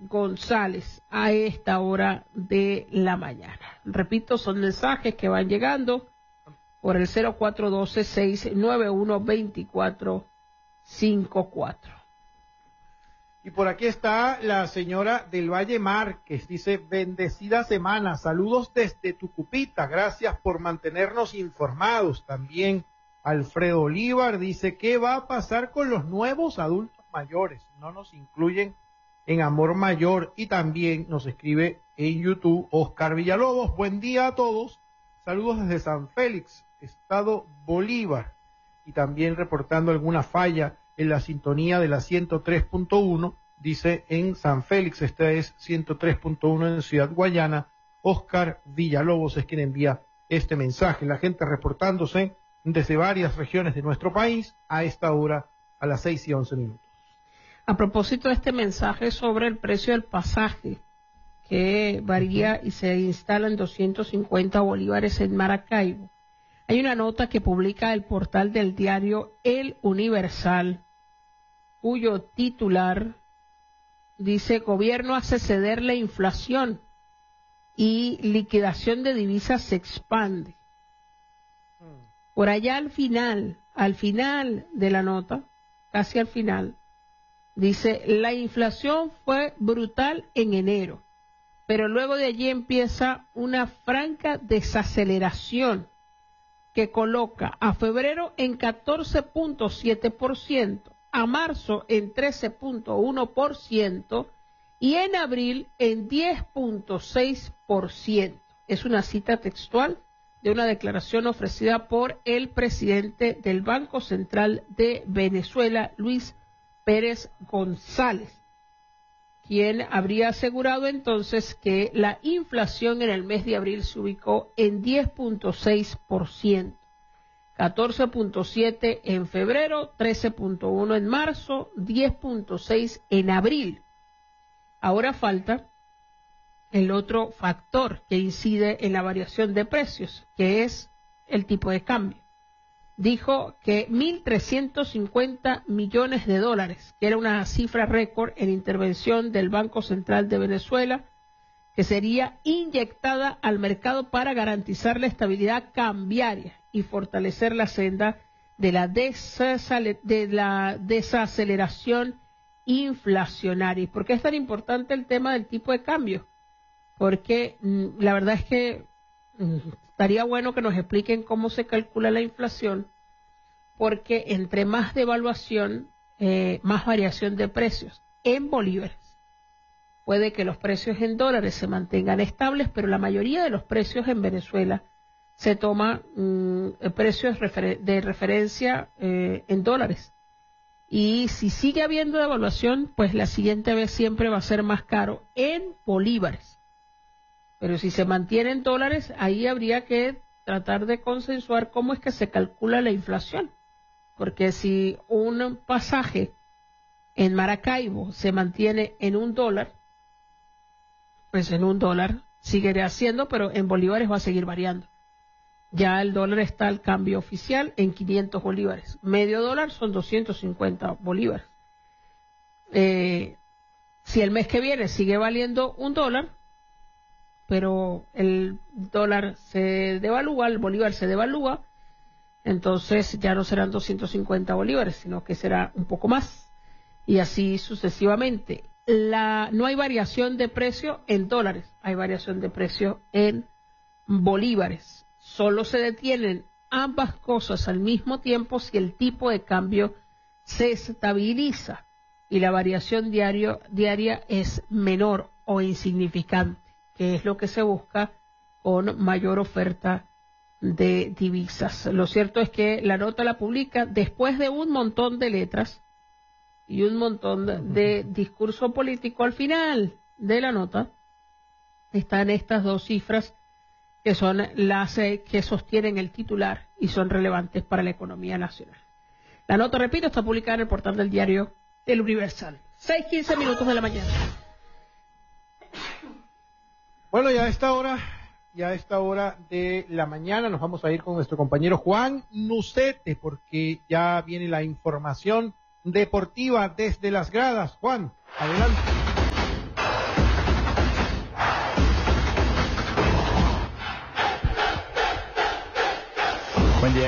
González a esta hora de la mañana. Repito, son mensajes que van llegando por el 0412-691-2454. Y por aquí está la señora del Valle Márquez, dice, bendecida semana, saludos desde Tucupita, gracias por mantenernos informados. También Alfredo Olivar dice, ¿qué va a pasar con los nuevos adultos mayores? No nos incluyen en Amor Mayor. Y también nos escribe en YouTube Oscar Villalobos, buen día a todos, saludos desde San Félix, Estado Bolívar. Y también reportando alguna falla en la sintonía de la 103.1, dice en San Félix, esta es 103.1 en Ciudad Guayana, Oscar Villalobos es quien envía este mensaje. La gente reportándose desde varias regiones de nuestro país a esta hora, a las 6:11. A propósito de este mensaje sobre el precio del pasaje, que varía y se instala en 250 bolívares en Maracaibo, hay una nota que publica el portal del diario El Universal, cuyo titular dice: Gobierno hace ceder la inflación y liquidación de divisas se expande. Por allá al final de la nota, casi al final, dice: la inflación fue brutal en enero, pero luego de allí empieza una franca desaceleración que coloca a febrero en 14.7%, a marzo en 13.1% y en abril en 10.6%. Es una cita textual de una declaración ofrecida por el presidente del Banco Central de Venezuela, Luis Pérez González, quien habría asegurado entonces que la inflación en el mes de abril se ubicó en 10.6%, 14.7% en febrero, 13.1% en marzo, 10.6% en abril. Ahora falta el otro factor que incide en la variación de precios, que es el tipo de cambio. Dijo que 1.350 millones de dólares, que era una cifra récord en intervención del Banco Central de Venezuela, que sería inyectada al mercado para garantizar la estabilidad cambiaria y fortalecer la senda de la desaceleración inflacionaria. ¿Y por qué es tan importante el tema del tipo de cambio? Porque la verdad es que estaría bueno que nos expliquen cómo se calcula la inflación, porque entre más devaluación, más variación de precios en bolívares. Puede que los precios en dólares se mantengan estables, pero la mayoría de los precios en Venezuela se toma precios de referencia en dólares. Y si sigue habiendo devaluación, pues la siguiente vez siempre va a ser más caro en bolívares. Pero si se mantiene en dólares, ahí habría que tratar de consensuar cómo es que se calcula la inflación. Porque si un pasaje en Maracaibo se mantiene en $1, pues en $1 seguirá siendo, pero en bolívares va a seguir variando. Ya el dólar está al cambio oficial en 500 bolívares. Medio dólar son 250 bolívares. Si el mes que viene sigue valiendo $1, pero el dólar se devalúa, el bolívar se devalúa, entonces ya no serán 250 bolívares, sino que será un poco más, y así sucesivamente. No hay variación de precio en dólares, hay variación de precio en bolívares. Solo se detienen ambas cosas al mismo tiempo si el tipo de cambio se estabiliza y la variación diaria es menor o insignificante, que es lo que se busca con mayor oferta de divisas. Lo cierto es que la nota la publica después de un montón de letras y un montón de discurso político. Al final de la nota están estas dos cifras que son las que sostienen el titular y son relevantes para la economía nacional. La nota, repito, está publicada en el portal del diario El Universal. 6:15 de la mañana. Bueno, ya a esta hora de la mañana nos vamos a ir con nuestro compañero Juan Nucete, porque ya viene la información deportiva desde las gradas. Juan, adelante.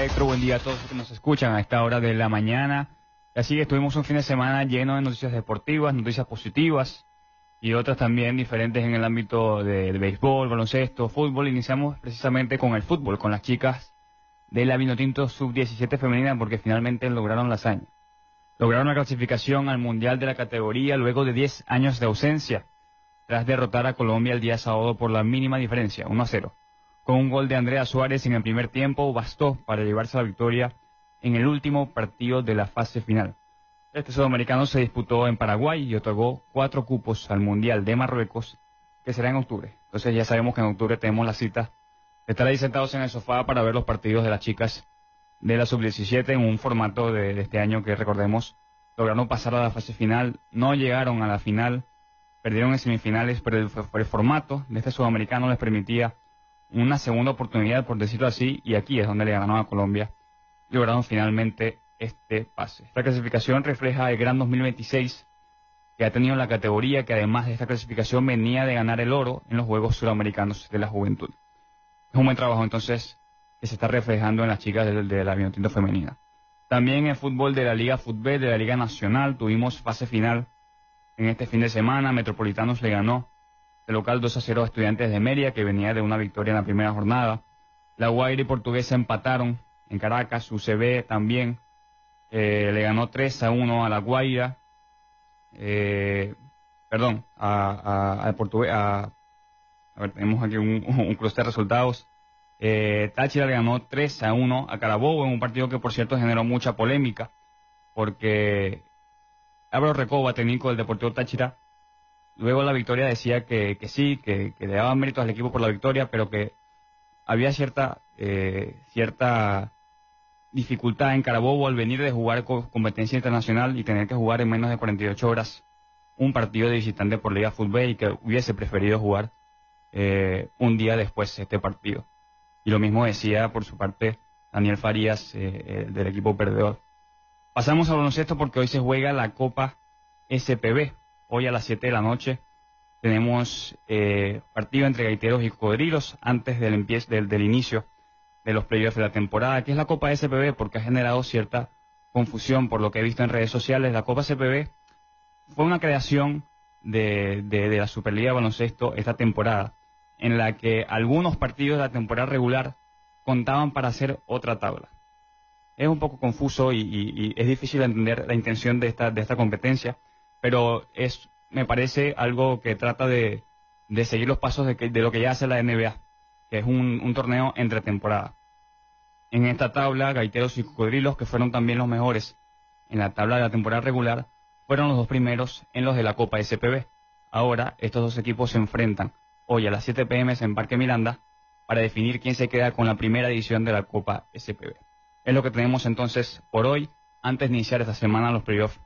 Electro, buen día a todos los que nos escuchan a esta hora de la mañana. Así que tuvimos un fin de semana lleno de noticias deportivas, noticias positivas y otras también diferentes en el ámbito de béisbol, baloncesto, fútbol. Iniciamos precisamente con el fútbol, con las chicas de la Vinotinto Sub-17 femenina, porque finalmente lograron la hazaña. Lograron la clasificación al Mundial de la categoría luego de 10 años de ausencia, tras derrotar a Colombia el día sábado por la mínima diferencia, 1-0. Con un gol de Andrea Suárez en el primer tiempo, bastó para llevarse la victoria en el último partido de la fase final. Este sudamericano se disputó en Paraguay y otorgó 4 cupos al Mundial de Marruecos, que será en octubre. Entonces ya sabemos que en octubre tenemos la cita de estar ahí sentados en el sofá para ver los partidos de las chicas de la Sub-17 en un formato de este año que, recordemos, lograron pasar a la fase final, no llegaron a la final, perdieron en semifinales, pero el formato de este sudamericano les permitía una segunda oportunidad, por decirlo así, y aquí es donde le ganaron a Colombia y lograron finalmente este pase. Esta clasificación refleja el gran 2026 que ha tenido la categoría, que además de esta clasificación venía de ganar el oro en los Juegos Suramericanos de la Juventud. Es un buen trabajo entonces que se está reflejando en las chicas de la Vinotinto femenina. También en fútbol de la Liga Fútbol, de la Liga Nacional, tuvimos fase final en este fin de semana. Metropolitanos le ganó de local 2-0 a Estudiantes de Mérida, que venía de una victoria en la primera jornada. La Guaira y Portuguesa empataron en Caracas. UCB también le ganó 3-1 a la Guaira. A ver, tenemos aquí un cruce de resultados. Táchira le ganó 3-1 a Carabobo en un partido que, por cierto, generó mucha polémica, porque Álvaro Recoba, técnico del Deportivo Táchira, luego de la victoria decía que sí, que le daban méritos al equipo por la victoria, pero que había cierta dificultad en Carabobo al venir de jugar competencia internacional y tener que jugar en menos de 48 horas un partido de visitante por Liga Fútbol, y que hubiese preferido jugar un día después este partido. Y lo mismo decía por su parte Daniel Farías del equipo perdedor. Pasamos al baloncesto porque hoy se juega la Copa SPB. Hoy a las 7 de la noche tenemos partido entre Gaiteros y Cocodrilos antes del inicio de los playoffs de la temporada. ¿Qué es la Copa SPB? Porque ha generado cierta confusión por lo que he visto en redes sociales. La Copa SPB fue una creación de la Superliga de Baloncesto esta temporada, en la que algunos partidos de la temporada regular contaban para hacer otra tabla. Es un poco confuso y es difícil entender la intención de esta competencia, pero me parece algo que trata de seguir los pasos de lo que ya hace la NBA, que es un torneo entre temporada. En esta tabla, Gaiteros y Cocodrilos, que fueron también los mejores en la tabla de la temporada regular, fueron los dos primeros en los de la Copa SPB. Ahora, estos dos equipos se enfrentan hoy a las 7 p.m. en Parque Miranda para definir quién se queda con la primera edición de la Copa SPB. Es lo que tenemos entonces por hoy, antes de iniciar esta semana los playoffs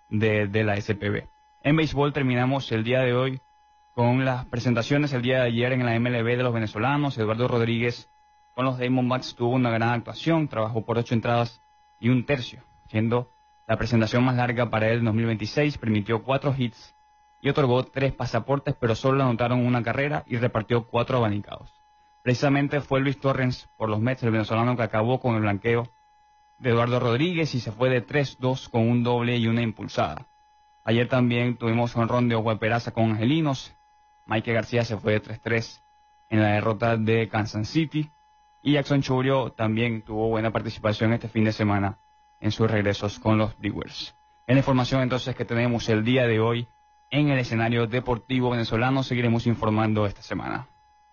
de la SPB. En béisbol terminamos el día de hoy con las presentaciones el día de ayer en la MLB de los venezolanos. Eduardo Rodríguez con los Diamondbacks tuvo una gran actuación, trabajó por 8 entradas y 1/3, siendo la presentación más larga para él en 2026, permitió 4 hits y otorgó 3 pasaportes, pero solo le anotaron una carrera y repartió 4 abanicados. Precisamente fue Luis Torrens por los Mets, el venezolano, que acabó con el blanqueo de Eduardo Rodríguez y se fue de 3-2 con un doble y una impulsada. Ayer también tuvimos jonrón de Owe Peraza con Angelinos. Mike García se fue de 3-3 en la derrota de Kansas City. Y Jackson Churio también tuvo buena participación este fin de semana en sus regresos con los Brewers. En la información entonces que tenemos el día de hoy en el escenario deportivo venezolano, seguiremos informando esta semana.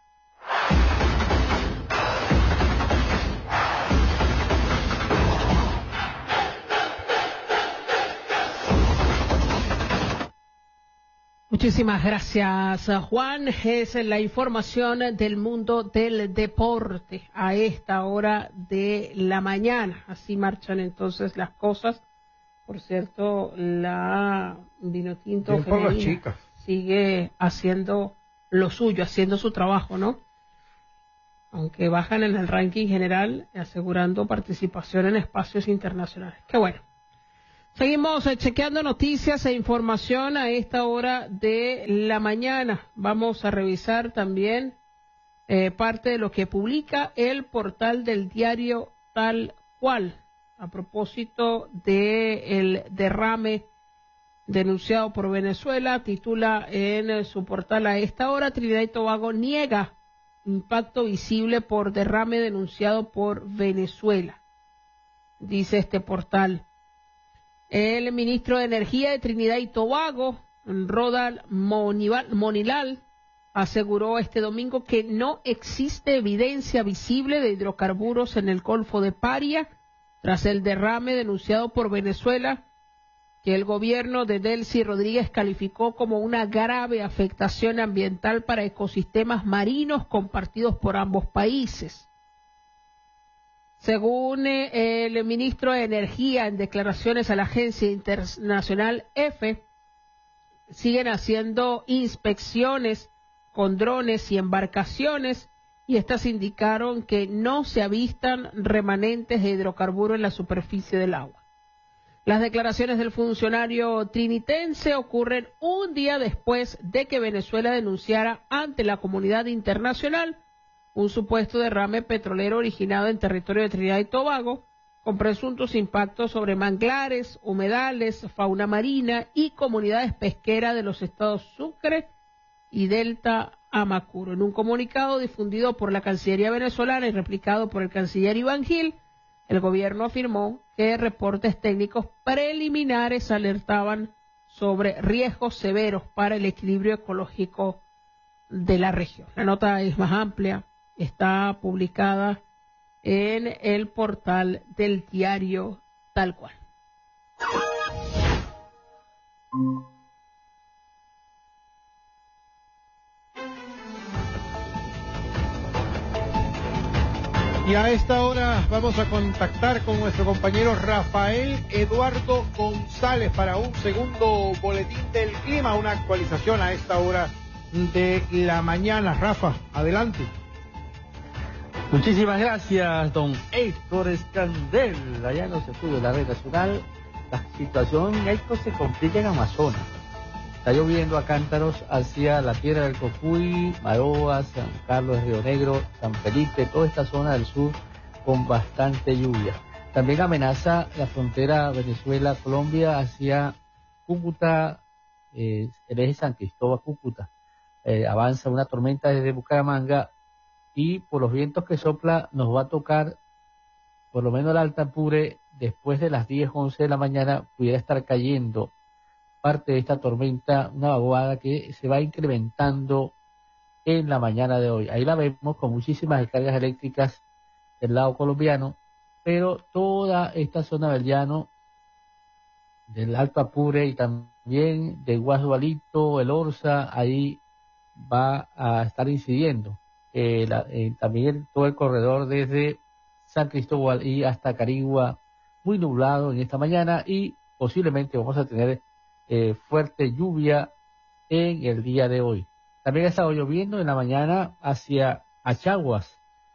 Muchísimas gracias, Juan. Es la información del mundo del deporte a esta hora de la mañana. Así marchan entonces las cosas. Por cierto, la Vinotinto femenina sigue haciendo lo suyo, haciendo su trabajo, ¿no? Aunque bajan en el ranking general, asegurando participación en espacios internacionales. Qué bueno. Seguimos chequeando noticias e información a esta hora de la mañana. Vamos a revisar también parte de lo que publica el portal del diario Tal cual, a propósito del derrame denunciado por Venezuela, titula en su portal a esta hora: Trinidad y Tobago niega impacto visible por derrame denunciado por Venezuela. Dice este portal. El ministro de Energía de Trinidad y Tobago, Rodal Monilal, aseguró este domingo que no existe evidencia visible de hidrocarburos en el Golfo de Paria tras el derrame denunciado por Venezuela, que el gobierno de Delcy Rodríguez calificó como una grave afectación ambiental para ecosistemas marinos compartidos por ambos países. Según el ministro de Energía, en declaraciones a la agencia internacional EFE, siguen haciendo inspecciones con drones y embarcaciones, y estas indicaron que no se avistan remanentes de hidrocarburos en la superficie del agua. Las declaraciones del funcionario trinitense ocurren un día después de que Venezuela denunciara ante la comunidad internacional un supuesto derrame petrolero originado en territorio de Trinidad y Tobago, con presuntos impactos sobre manglares, humedales, fauna marina y comunidades pesqueras de los estados Sucre y Delta Amacuro. En un comunicado difundido por la Cancillería venezolana y replicado por el canciller Iván Gil, el gobierno afirmó que reportes técnicos preliminares alertaban sobre riesgos severos para el equilibrio ecológico de la región. La nota es más amplia, está publicada en el portal del diario Tal Cual. Y a esta hora vamos a contactar con nuestro compañero Rafael Eduardo González para un segundo boletín del clima, una actualización a esta hora de la mañana. Rafa, adelante. Muchísimas gracias, don Héctor Escandel. Allá en los estudios de la red nacional, la situación, Héctor, se complica en Amazonas. Está lloviendo a cántaros hacia la tierra del Cocuy, Maroa, San Carlos de Río Negro, San Felipe, toda esta zona del sur con bastante lluvia. También amenaza la frontera Venezuela-Colombia hacia Cúcuta, el eje San Cristóbal-Cúcuta. Avanza una tormenta desde Bucaramanga y por los vientos que sopla nos va a tocar, por lo menos el Alta Apure, después de las 10, 11 de la mañana, pudiera estar cayendo parte de esta tormenta, una vaguada que se va incrementando en la mañana de hoy. Ahí la vemos con muchísimas descargas eléctricas del lado colombiano, pero toda esta zona del llano, del Alto Apure y también del Guasualito, el Orza, ahí va a estar incidiendo. También todo el corredor desde San Cristóbal y hasta Carigua, muy nublado en esta mañana, y posiblemente vamos a tener fuerte lluvia en el día de hoy. También ha estado lloviendo en la mañana hacia Achaguas,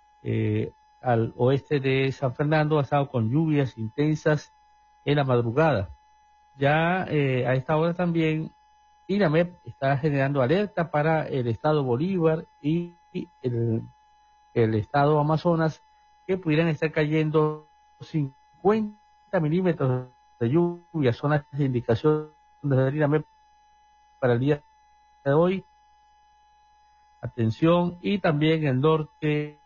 al oeste de San Fernando, ha estado con lluvias intensas en la madrugada. Ya a esta hora también INAMEP está generando alerta para el estado Bolívar y el estado Amazonas, que pudieran estar cayendo 50 milímetros de lluvia. Son las indicaciones de INAMEP para el día de hoy. Atención, y también el norte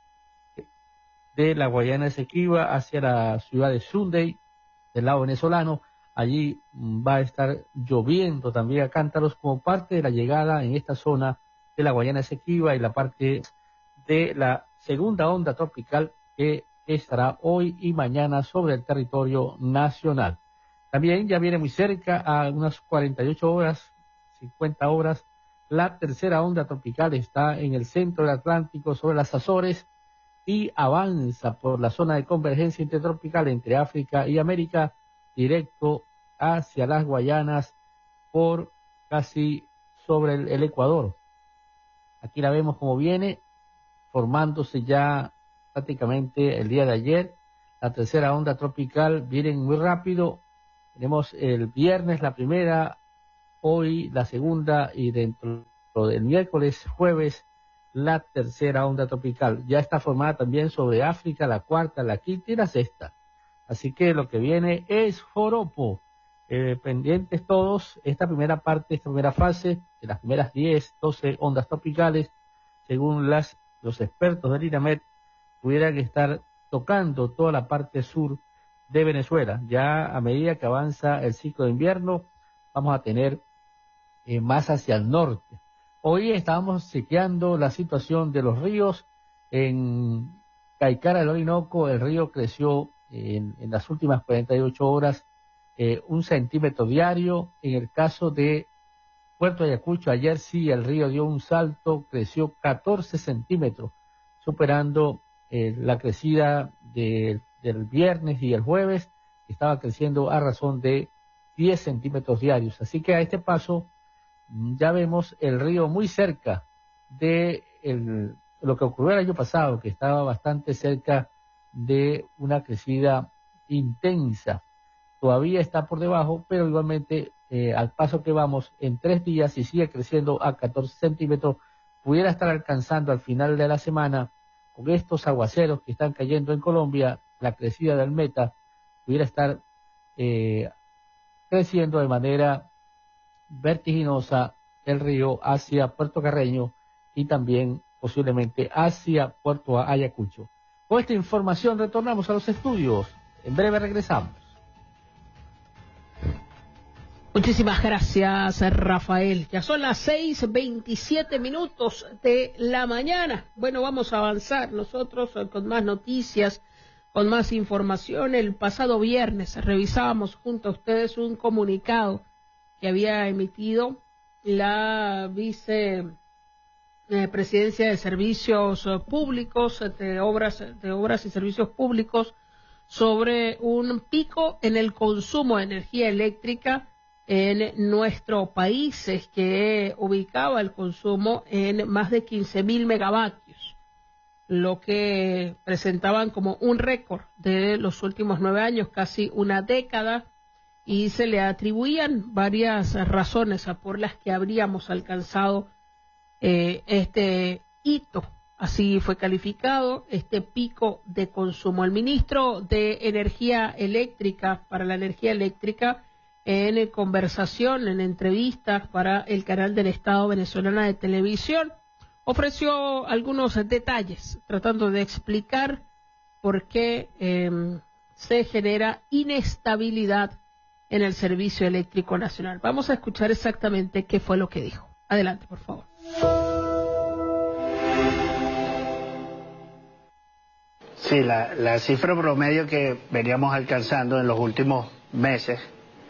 de la Guayana Esequiba hacia la ciudad de Sunday, del lado venezolano. Allí va a estar lloviendo también a cántaros como parte de la llegada en esta zona de la Guayana Esequiba y la parte de la segunda onda tropical que estará hoy y mañana sobre el territorio nacional. También ya viene muy cerca, a unas 48 horas, 50 horas, la tercera onda tropical está en el centro del Atlántico sobre las Azores y avanza por la zona de convergencia intertropical entre África y América, directo hacia las Guayanas por casi sobre el Ecuador. Aquí la vemos como viene, formándose ya prácticamente el día de ayer. La tercera onda tropical viene muy rápido. Tenemos el viernes la primera, hoy la segunda y dentro del miércoles, jueves, la tercera onda tropical. Ya está formada también sobre África, la cuarta, la quinta y la sexta. Así que lo que viene es joropo. Pendientes todos, esta primera parte, esta primera fase, de las primeras 10, 12 ondas tropicales, según los expertos del INAMED, pudieran estar tocando toda la parte sur de Venezuela. Ya a medida que avanza el ciclo de invierno, vamos a tener más hacia el norte. Hoy estábamos chequeando la situación de los ríos. En Caicara del Orinoco, el río creció en las últimas 48 horas 1 centímetro diario. En el caso de Puerto Ayacucho, ayer sí el río dio un salto, creció 14 centímetros, superando la crecida del viernes y el jueves, que estaba creciendo a razón de 10 centímetros diarios. Así que a este paso ya vemos el río muy cerca de lo que ocurrió el año pasado, que estaba bastante cerca de una crecida intensa. Todavía está por debajo, pero igualmente al paso que vamos, en 3 días, si sigue creciendo a 14 centímetros, pudiera estar alcanzando al final de la semana, con estos aguaceros que están cayendo en Colombia, la crecida del Meta pudiera estar creciendo de manera vertiginosa el río hacia Puerto Carreño y también posiblemente hacia Puerto Ayacucho. Con esta información retornamos a los estudios. En breve regresamos. Muchísimas gracias, Rafael. Ya son las 6:27 de la mañana. Bueno, vamos a avanzar nosotros con más noticias, con más información. El pasado viernes revisábamos junto a ustedes un comunicado que había emitido la vicepresidencia de Servicios Públicos, de Obras y Servicios Públicos, sobre un pico en el consumo de energía eléctrica en nuestro país, es que ubicaba el consumo en más de 15.000 megavatios, lo que presentaban como un récord de los últimos 9 años, casi una década, y se le atribuían varias razones por las que habríamos alcanzado este hito. Así fue calificado este pico de consumo. El ministro de Energía Eléctrica, para la energía eléctrica, en conversación, en entrevistas para el canal del Estado venezolana de televisión, ofreció algunos detalles, tratando de explicar por qué se genera inestabilidad en el servicio eléctrico nacional. Vamos a escuchar exactamente qué fue lo que dijo. Adelante, por favor. Sí, la cifra promedio que veníamos alcanzando en los últimos meses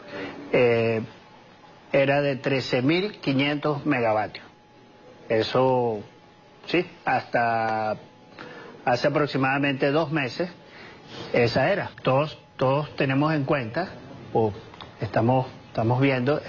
era de 13.500 megavatios. Eso, sí, hasta hace aproximadamente 2 meses, esa era. Todos tenemos en cuenta, o estamos viendo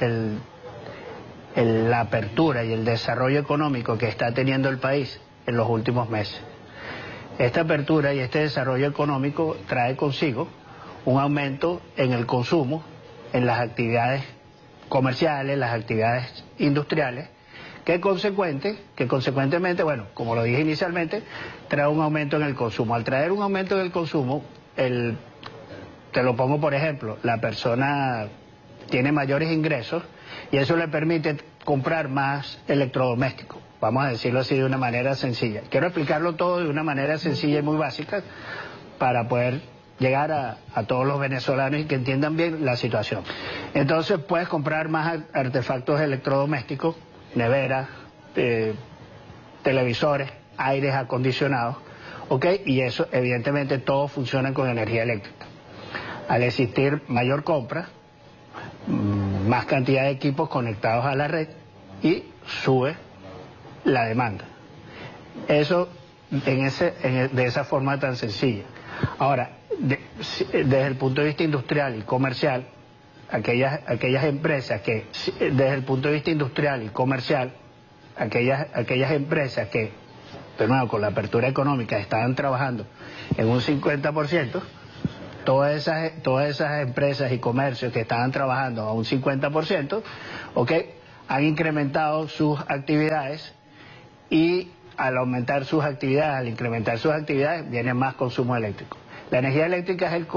la apertura y el desarrollo económico que está teniendo el país en los últimos meses. Esta apertura y este desarrollo económico trae consigo un aumento en el consumo, en las actividades comerciales, las actividades industriales, que consecuentemente, bueno, como lo dije inicialmente, trae un aumento en el consumo. Al traer un aumento en el consumo, te lo pongo por ejemplo, la persona tiene mayores ingresos y eso le permite comprar más electrodomésticos. Vamos a decirlo así de una manera sencilla. Quiero explicarlo todo de una manera sencilla y muy básica para poder llegar a todos los venezolanos y que entiendan bien la situación. Entonces puedes comprar más artefactos electrodomésticos, neveras, televisores, aires acondicionados, ¿ok? Y eso evidentemente todos funcionan con energía eléctrica. Al existir mayor compra, más cantidad de equipos conectados a la red y sube la demanda. Eso de esa forma tan sencilla. Ahora, desde el punto de vista industrial y comercial, aquellas empresas que, desde el punto de vista industrial y comercial, aquellas empresas que, de nuevo, con la apertura económica estaban trabajando en un 50%, todas esas empresas y comercios que estaban trabajando a un 50%, ¿ok?, han incrementado sus actividades y al aumentar sus actividades, al incrementar sus actividades, viene más consumo eléctrico. La energía eléctrica es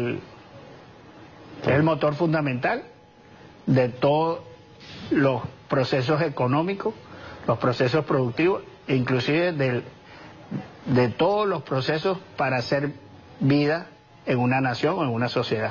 el motor fundamental de todos los procesos económicos, los procesos productivos, inclusive de todos los procesos para hacer vida en una nación o en una sociedad.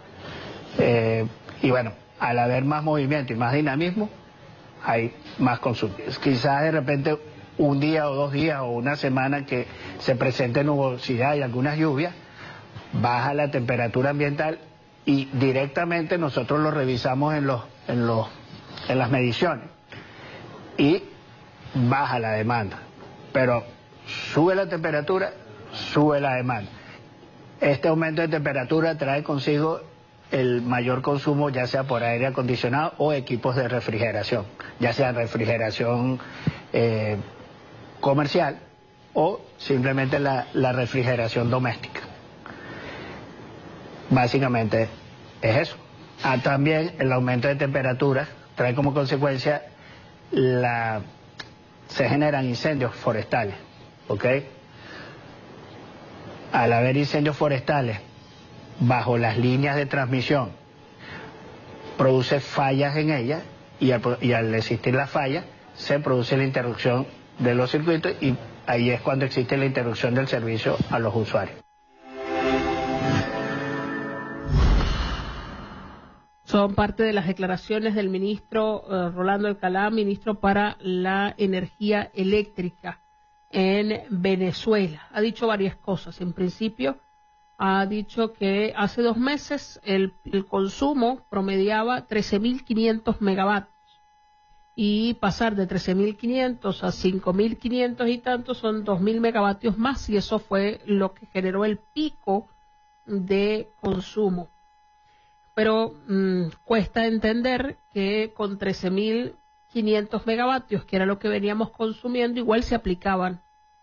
Y bueno, al haber más movimiento y más dinamismo, hay más consumo. Quizás de repente un día o 2 días o una semana que se presente nubosidad y algunas lluvias, baja la temperatura ambiental y directamente nosotros lo revisamos en las mediciones y baja la demanda. Pero sube la temperatura, sube la demanda. Este aumento de temperatura trae consigo el mayor consumo, ya sea por aire acondicionado o equipos de refrigeración, ya sea refrigeración comercial o simplemente la refrigeración doméstica. Básicamente es eso. También el aumento de temperatura trae como consecuencia se generan incendios forestales, ¿ok? Al haber incendios forestales bajo las líneas de transmisión, produce fallas en ellas y al existir la falla se produce la interrupción de los circuitos y ahí es cuando existe la interrupción del servicio a los usuarios. Son parte de las declaraciones del ministro Rolando Alcalá, ministro para la energía eléctrica en Venezuela. Ha dicho varias cosas. En principio, ha dicho que hace 2 meses el consumo promediaba 13.500 megavatios y pasar de 13.500 a 5.500 y tantos son 2.000 megavatios más y eso fue lo que generó el pico de consumo. Pero cuesta entender que con 13.500 megavatios, que era lo que veníamos consumiendo, igual se aplicaban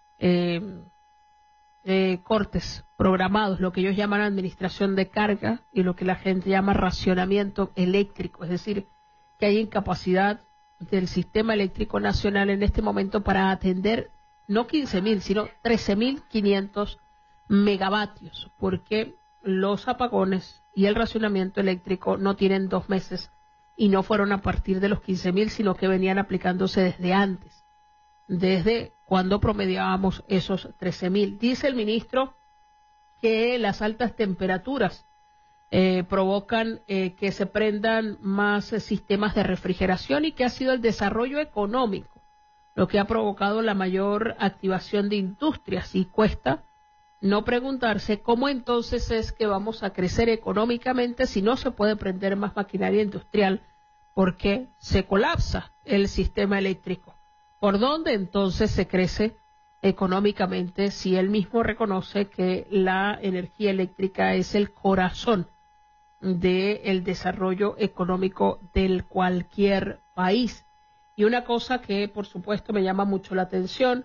cortes programados, lo que ellos llaman administración de carga y lo que la gente llama racionamiento eléctrico, es decir, que hay incapacidad del sistema eléctrico nacional en este momento para atender no 15.000, sino 13.500 megavatios, porque los apagones y el racionamiento eléctrico no tienen 2 meses y no fueron a partir de los 15.000, sino que venían aplicándose desde antes, desde cuando promediábamos esos 13.000. Dice el ministro que las altas temperaturas provocan que se prendan más sistemas de refrigeración y que ha sido el desarrollo económico lo que ha provocado la mayor activación de industrias y cuesta no preguntarse cómo entonces es que vamos a crecer económicamente si no se puede prender más maquinaria industrial porque se colapsa el sistema eléctrico. ¿Por dónde entonces se crece económicamente si él mismo reconoce que la energía eléctrica es el corazón del desarrollo económico de cualquier país? Y una cosa que por supuesto me llama mucho la atención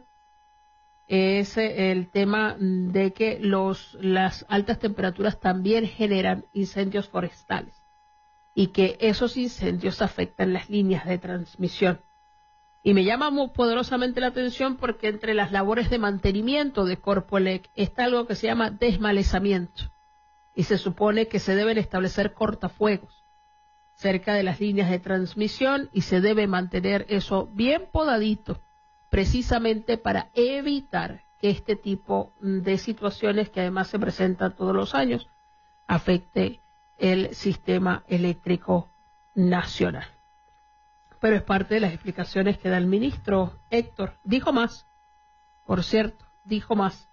es el tema de que las altas temperaturas también generan incendios forestales y que esos incendios afectan las líneas de transmisión. Y me llama muy poderosamente la atención porque entre las labores de mantenimiento de Corpoelec está algo que se llama desmalezamiento y se supone que se deben establecer cortafuegos cerca de las líneas de transmisión y se debe mantener eso bien podadito precisamente para evitar que este tipo de situaciones que además se presentan todos los años afecte el sistema eléctrico nacional. Pero es parte de las explicaciones que da el ministro Héctor. Dijo más, por cierto, dijo más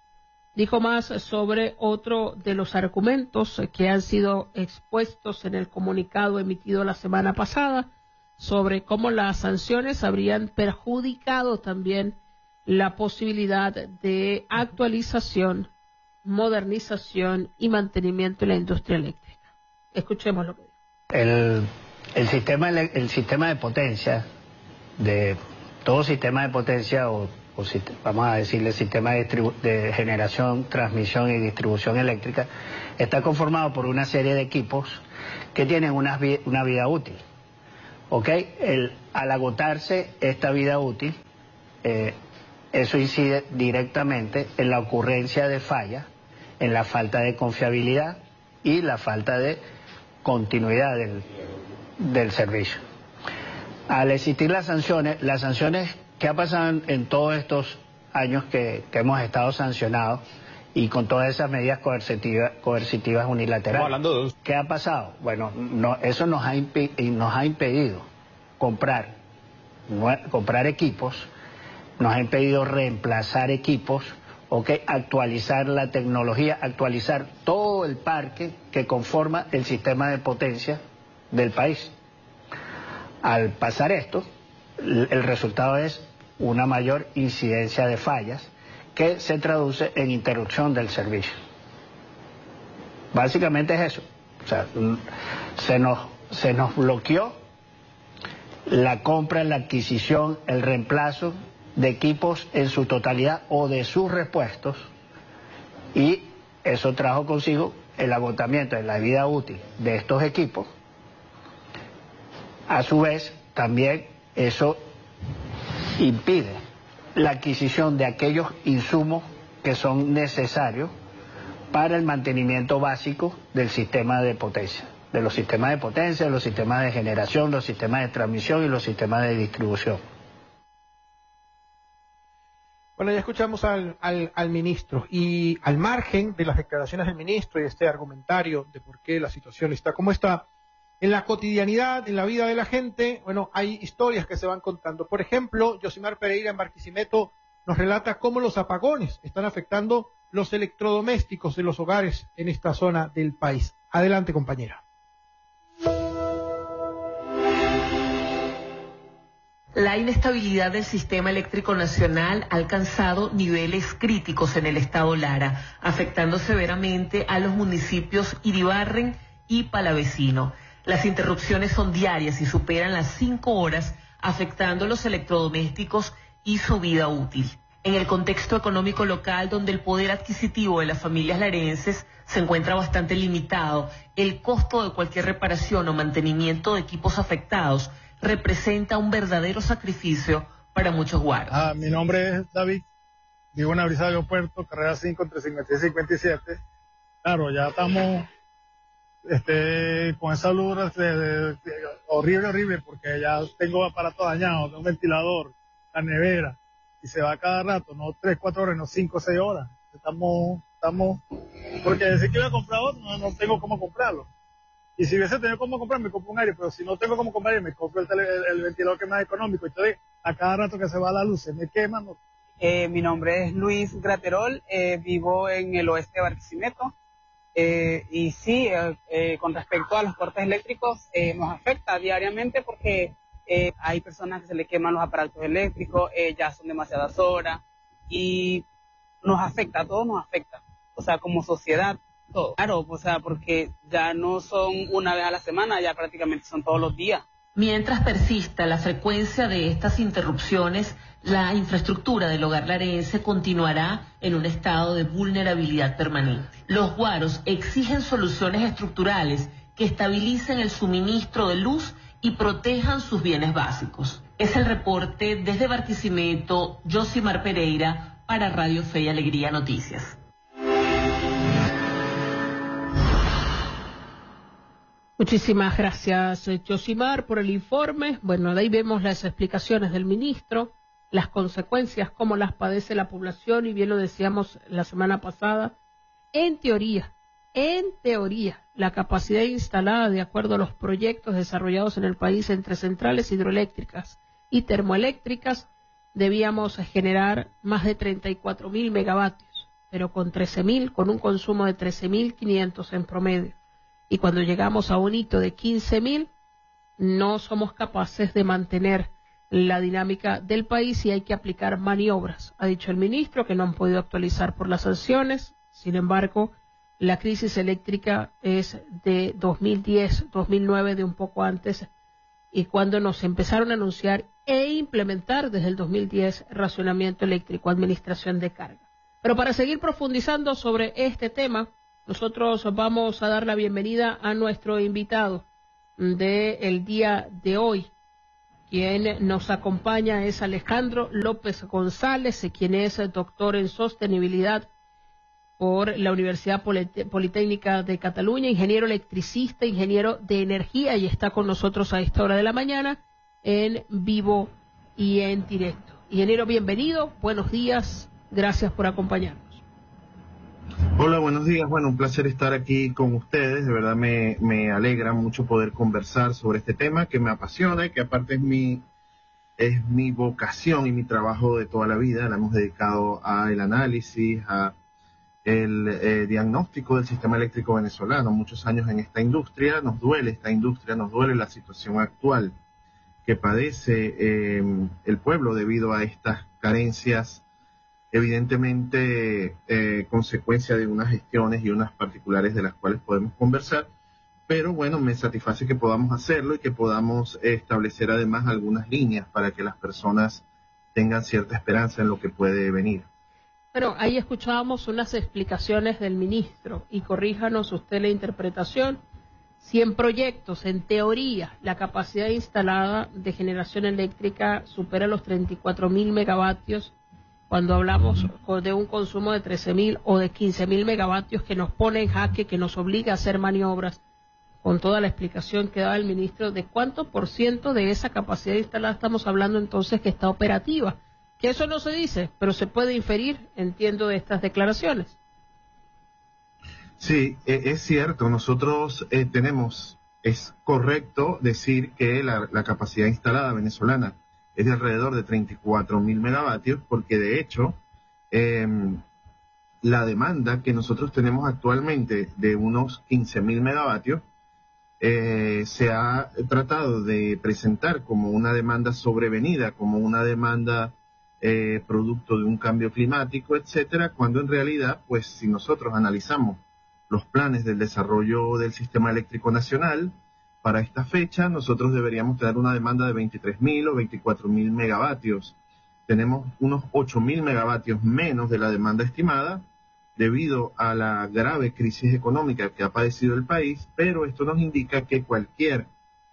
sobre otro de los argumentos que han sido expuestos en el comunicado emitido la semana pasada sobre cómo las sanciones habrían perjudicado también la posibilidad de actualización, modernización y mantenimiento de la industria eléctrica. Escuchemos lo que dijo. El sistema de potencia, de todo sistema de potencia, vamos a decirle sistema de generación, transmisión y distribución eléctrica, está conformado por una serie de equipos que tienen una vida útil. ¿Ok? Al agotarse esta vida útil, eso incide directamente en la ocurrencia de fallas en la falta de confiabilidad y la falta de continuidad del servicio. Al existir las sanciones que ha pasado en todos estos años que hemos estado sancionados y con todas esas medidas coercitivas unilaterales, ¿qué ha pasado? Bueno, eso nos ha impedido comprar equipos, nos ha impedido reemplazar equipos, actualizar la tecnología, actualizar todo el parque que conforma el sistema de potencia del país. Al pasar esto, el resultado es una mayor incidencia de fallas que se traduce en interrupción del servicio. Básicamente es eso. O sea, se nos bloqueó la compra, la adquisición, el reemplazo de equipos en su totalidad o de sus repuestos, y eso trajo consigo el agotamiento de la vida útil de estos equipos. A su vez, también eso impide la adquisición de aquellos insumos que son necesarios para el mantenimiento básico del sistema de potencia, de los sistemas de potencia, de los sistemas de generación, los sistemas de transmisión y los sistemas de distribución. Bueno, ya escuchamos al ministro, y al margen de las declaraciones del ministro y este argumentario de por qué la situación está como está, en la cotidianidad, en la vida de la gente, bueno, hay historias que se van contando. Por ejemplo, Yosimar Pereira en Barquisimeto nos relata cómo los apagones están afectando los electrodomésticos de los hogares en esta zona del país. Adelante, compañera. La inestabilidad del sistema eléctrico nacional ha alcanzado niveles críticos en el estado Lara, afectando severamente a los municipios Iribarren y Palavecino. Las interrupciones son diarias y superan las 5 horas, afectando los electrodomésticos y su vida útil. En el contexto económico local, donde el poder adquisitivo de las familias larenses se encuentra bastante limitado, el costo de cualquier reparación o mantenimiento de equipos afectados representa un verdadero sacrificio para muchos guaros. Mi nombre es David, vivo en la Brisa del Aeropuerto, carrera 5 entre 56 y 57. Claro, ya estamos con esa luz horrible, porque ya tengo aparato dañado, tengo un ventilador, la nevera, y se va cada rato, no 3, 4 horas, no 5, 6 horas. Estamos, porque decir que iba a comprar otro, no tengo cómo comprarlo. Y si hubiese tenido cómo comprar, me compro un aire, pero si no tengo cómo comprar, me compro el ventilador que es más económico. Entonces, a cada rato que se va la luz, se me quema. ¿No? Mi nombre es Luis Graterol, vivo en el oeste de Barquisimeto. Y sí, con respecto a los cortes eléctricos, nos afecta diariamente porque hay personas que se le queman los aparatos eléctricos, ya son demasiadas horas, y nos afecta, a todos nos afecta. O sea, como sociedad, todo. Claro, o sea, porque ya no son una vez a la semana, ya prácticamente son todos los días. Mientras persista la frecuencia de estas interrupciones, la infraestructura del hogar larense continuará en un estado de vulnerabilidad permanente. Los guaros exigen soluciones estructurales que estabilicen el suministro de luz y protejan sus bienes básicos. Es el reporte desde Barquisimeto, Yosimar Pereira, para Radio Fe y Alegría Noticias. Muchísimas gracias, Yosimar, por el informe. Bueno, de ahí vemos las explicaciones del ministro, las consecuencias, cómo las padece la población, y bien lo decíamos la semana pasada. En teoría, la capacidad instalada de acuerdo a los proyectos desarrollados en el país entre centrales hidroeléctricas y termoeléctricas, debíamos generar más de 34.000 megavatios, pero con un consumo de 13.500 en promedio. Y cuando llegamos a un hito de 15.000, no somos capaces de mantener la dinámica del país y hay que aplicar maniobras. Ha dicho el ministro que no han podido actualizar por las sanciones. Sin embargo, la crisis eléctrica es de 2010, 2009, de un poco antes, y cuando nos empezaron a anunciar e implementar desde el 2010 racionamiento eléctrico, administración de carga. Pero para seguir profundizando sobre este tema, nosotros vamos a dar la bienvenida a nuestro invitado del día de hoy. Quien nos acompaña es Alejandro López González, quien es doctor en sostenibilidad por la Universidad Politécnica de Cataluña, ingeniero electricista, ingeniero de energía, y está con nosotros a esta hora de la mañana en vivo y en directo. Ingeniero, bienvenido, buenos días, gracias por acompañarnos. Hola, buenos días. Bueno, un placer estar aquí con ustedes. De verdad me alegra mucho poder conversar sobre este tema que me apasiona y que aparte es mi vocación y mi trabajo de toda la vida. La hemos dedicado al análisis, a el diagnóstico del sistema eléctrico venezolano. Muchos años en esta industria. Nos duele esta industria, nos duele la situación actual que padece el pueblo debido a estas carencias, evidentemente consecuencia de unas gestiones y unas particulares de las cuales podemos conversar, pero bueno, me satisface que podamos hacerlo y que podamos establecer además algunas líneas para que las personas tengan cierta esperanza en lo que puede venir. Bueno, ahí escuchábamos unas explicaciones del ministro, y corríjanos usted la interpretación. 100 proyectos, en teoría, la capacidad instalada de generación eléctrica supera los 34.000 megavatios, cuando hablamos de un consumo de 13.000 o de 15.000 megavatios que nos pone en jaque, que nos obliga a hacer maniobras, con toda la explicación que daba el ministro, ¿de cuánto por ciento de esa capacidad instalada estamos hablando entonces que está operativa? Que eso no se dice, pero se puede inferir, entiendo, de estas declaraciones. Sí, es cierto, nosotros es correcto decir que la capacidad instalada venezolana es de alrededor de 34.000 megavatios, porque de hecho la demanda que nosotros tenemos actualmente de unos 15.000 megavatios se ha tratado de presentar como una demanda sobrevenida, como una demanda producto de un cambio climático, etcétera, cuando en realidad, pues si nosotros analizamos los planes del desarrollo del sistema eléctrico nacional, para esta fecha nosotros deberíamos tener una demanda de 23.000 o 24.000 megavatios. Tenemos unos 8.000 megavatios menos de la demanda estimada debido a la grave crisis económica que ha padecido el país, pero esto nos indica que cualquier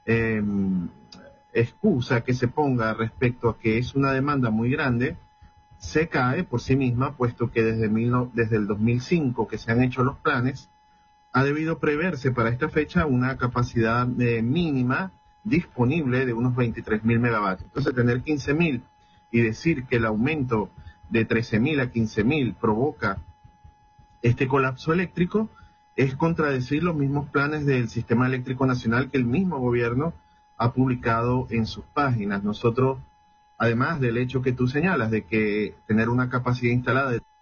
excusa que se ponga respecto a que es una demanda muy grande se cae por sí misma, puesto que desde el 2005 que se han hecho los planes, ha debido preverse para esta fecha una capacidad mínima disponible de unos 23.000 megavatios. Entonces, tener 15.000 y decir que el aumento de 13.000 a 15.000 provoca este colapso eléctrico es contradecir los mismos planes del Sistema Eléctrico Nacional que el mismo gobierno ha publicado en sus páginas. Nosotros, además del hecho que tú señalas de que tener una capacidad instalada de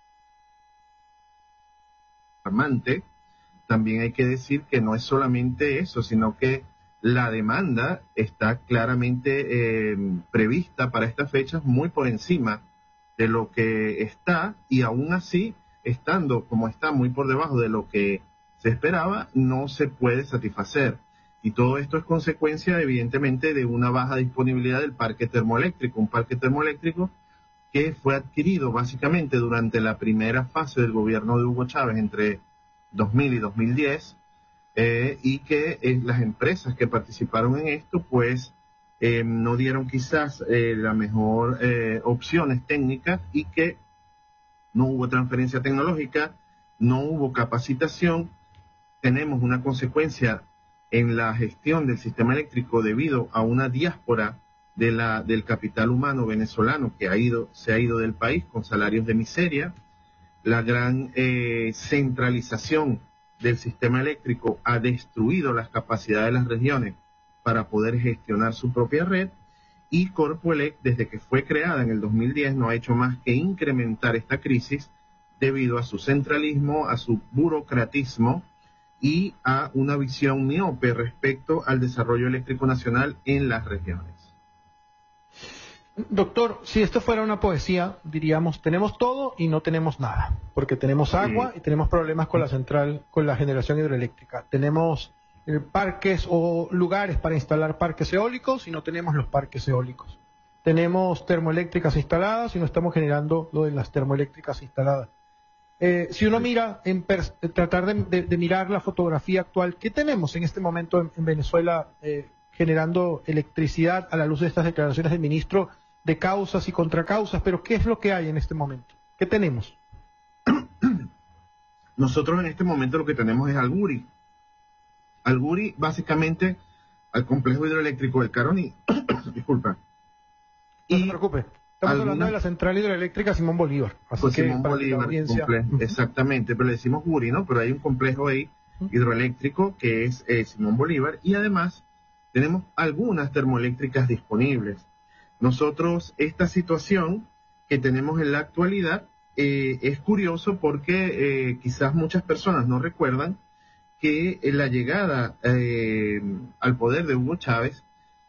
alarmante, también hay que decir que no es solamente eso, sino que la demanda está claramente prevista para estas fechas muy por encima de lo que está, y aún así, estando como está muy por debajo de lo que se esperaba, no se puede satisfacer. Y todo esto es consecuencia, evidentemente, de una baja disponibilidad del parque termoeléctrico, un parque termoeléctrico que fue adquirido básicamente durante la primera fase del gobierno de Hugo Chávez, entre 2000 y 2010, y que las empresas que participaron en esto, pues, no dieron quizás la mejor opciones técnicas, y que no hubo transferencia tecnológica, no hubo capacitación. Tenemos una consecuencia en la gestión del sistema eléctrico debido a una diáspora del capital humano venezolano que se ha ido del país con salarios de miseria. La gran centralización del sistema eléctrico ha destruido las capacidades de las regiones para poder gestionar su propia red, y Corpoelec, desde que fue creada en el 2010, no ha hecho más que incrementar esta crisis debido a su centralismo, a su burocratismo y a una visión miope respecto al desarrollo eléctrico nacional en las regiones. Doctor, si esto fuera una poesía, diríamos, tenemos todo y no tenemos nada, porque tenemos agua y tenemos problemas con la central, con la generación hidroeléctrica. Tenemos parques o lugares para instalar parques eólicos y no tenemos los parques eólicos. Tenemos termoeléctricas instaladas y no estamos generando lo de las termoeléctricas instaladas. Si uno mira, tratar de mirar la fotografía actual, ¿qué tenemos en este momento en Venezuela generando electricidad a la luz de estas declaraciones del ministro de causas y contracausas? Pero ¿qué es lo que hay en este momento? ¿Qué tenemos? nosotros en este momento lo que tenemos es al Guri. Al Guri, básicamente, al complejo hidroeléctrico del Caroní. Disculpa. No se preocupe. Estamos hablando de la central hidroeléctrica Simón Bolívar. Así pues que Simón Bolívar, exactamente, pero le decimos Guri, ¿no? Pero hay un complejo ahí hidroeléctrico que es Simón Bolívar, y además tenemos algunas termoeléctricas disponibles. Nosotros, esta situación que tenemos en la actualidad, es curioso porque quizás muchas personas no recuerdan que la llegada al poder de Hugo Chávez,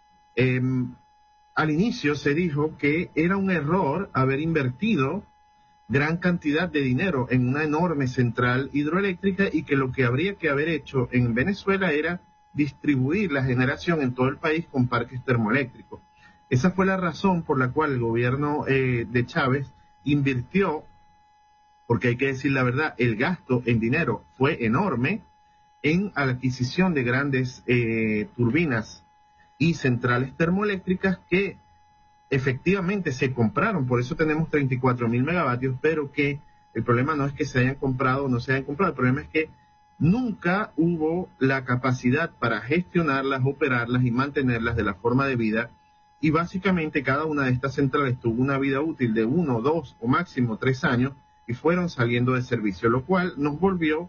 al inicio se dijo que era un error haber invertido gran cantidad de dinero en una enorme central hidroeléctrica y que lo que habría que haber hecho en Venezuela era distribuir la generación en todo el país con parques termoeléctricos. Esa fue la razón por la cual el gobierno de Chávez invirtió, porque hay que decir la verdad, el gasto en dinero fue enorme en la adquisición de grandes turbinas y centrales termoeléctricas que efectivamente se compraron. Por eso tenemos 34.000 megavatios, pero que el problema no es que se hayan comprado o no se hayan comprado, el problema es que nunca hubo la capacidad para gestionarlas, operarlas y mantenerlas de la forma debida, y básicamente cada una de estas centrales tuvo una vida útil de 1, 2 o máximo 3 años y fueron saliendo de servicio, lo cual nos volvió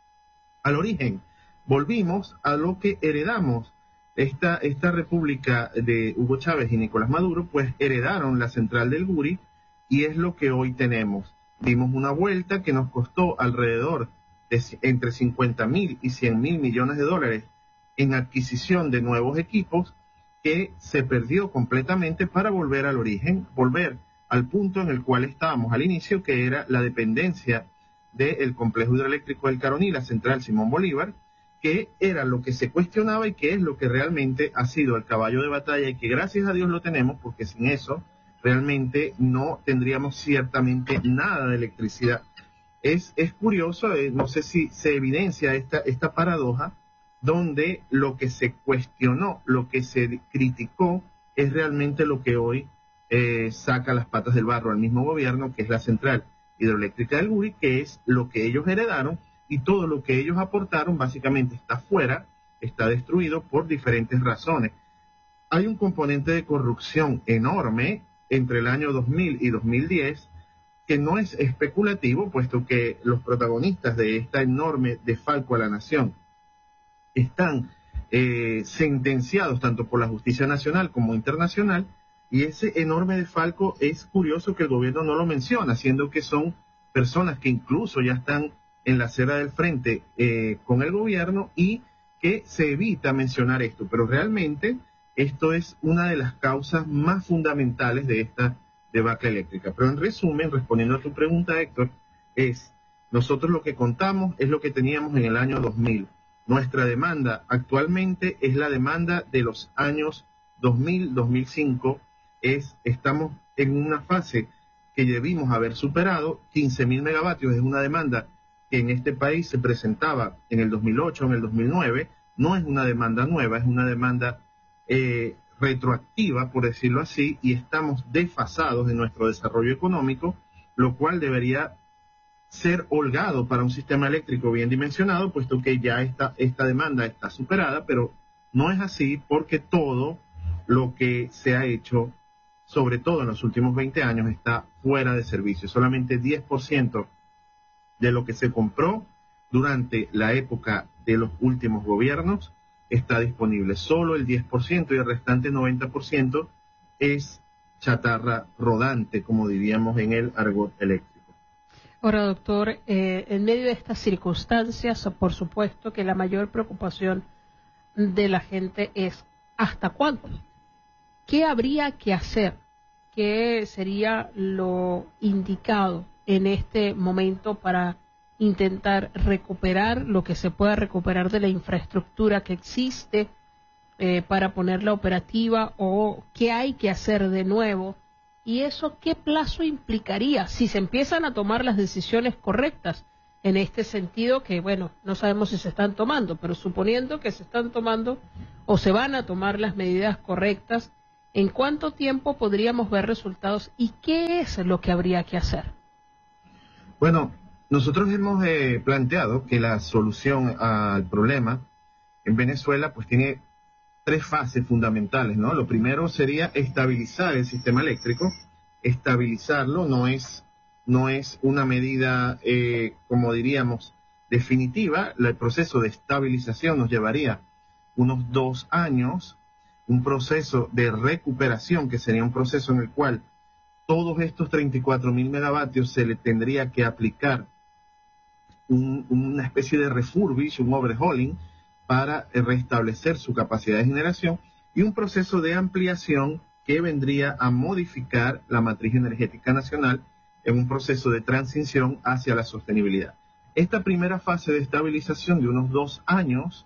al origen. Volvimos a lo que heredamos. Esta república de Hugo Chávez y Nicolás Maduro, pues heredaron la central del Guri y es lo que hoy tenemos. Dimos una vuelta que nos costó alrededor de entre 50.000 y 100.000 millones de dólares en adquisición de nuevos equipos, que se perdió completamente para volver al origen, volver al punto en el cual estábamos al inicio, que era la dependencia del complejo hidroeléctrico del Caroní, la central Simón Bolívar, que era lo que se cuestionaba y que es lo que realmente ha sido el caballo de batalla y que gracias a Dios lo tenemos, porque sin eso realmente no tendríamos ciertamente nada de electricidad. Es curioso, no sé si se evidencia esta paradoja, donde lo que se cuestionó, lo que se criticó, es realmente lo que hoy saca las patas del barro al mismo gobierno, que es la central hidroeléctrica del Guri, que es lo que ellos heredaron, y todo lo que ellos aportaron básicamente está fuera, está destruido por diferentes razones. Hay un componente de corrupción enorme entre el año 2000 y 2010, que no es especulativo, puesto que los protagonistas de esta enorme desfalco a la nación están sentenciados tanto por la justicia nacional como internacional, y ese enorme desfalco es curioso que el gobierno no lo menciona, siendo que son personas que incluso ya están en la acera del frente con el gobierno, y que se evita mencionar esto, pero realmente esto es una de las causas más fundamentales de esta debacle eléctrica. Pero en resumen, respondiendo a tu pregunta, Héctor, nosotros lo que contamos es lo que teníamos en el año 2000. Nuestra demanda actualmente es la demanda de los años 2000-2005. Estamos en una fase que debimos haber superado. 15.000 megavatios es una demanda que en este país se presentaba en el 2008, en el 2009, no es una demanda nueva, es una demanda retroactiva, por decirlo así, y estamos desfasados en nuestro desarrollo económico, lo cual debería ser holgado para un sistema eléctrico bien dimensionado, puesto que ya esta demanda está superada, pero no es así porque todo lo que se ha hecho, sobre todo en los últimos 20 años, está fuera de servicio. Solamente 10% de lo que se compró durante la época de los últimos gobiernos está disponible. Solo el 10% y el restante 90% es chatarra rodante, como diríamos en el argot eléctrico. Ahora, doctor, en medio de estas circunstancias, por supuesto que la mayor preocupación de la gente es ¿hasta cuándo? ¿Qué habría que hacer? ¿Qué sería lo indicado en este momento para intentar recuperar lo que se pueda recuperar de la infraestructura que existe, para ponerla operativa, o qué hay que hacer de nuevo? ¿Y eso qué plazo implicaría si se empiezan a tomar las decisiones correctas en este sentido? Que bueno, no sabemos si se están tomando, pero suponiendo que se están tomando o se van a tomar las medidas correctas, ¿en cuánto tiempo podríamos ver resultados y qué es lo que habría que hacer? Bueno, nosotros hemos planteado que la solución al problema en Venezuela pues tiene tres fases fundamentales, ¿no? Lo primero sería estabilizar el sistema eléctrico. Estabilizarlo no es una medida, como diríamos, definitiva. El proceso de estabilización nos llevaría unos 2 años, un proceso de recuperación que sería un proceso en el cual todos estos 34.000 megavatios se le tendría que aplicar una especie de refurbish, un overhauling, para restablecer su capacidad de generación, y un proceso de ampliación que vendría a modificar la matriz energética nacional en un proceso de transición hacia la sostenibilidad. Esta primera fase de estabilización de unos 2 años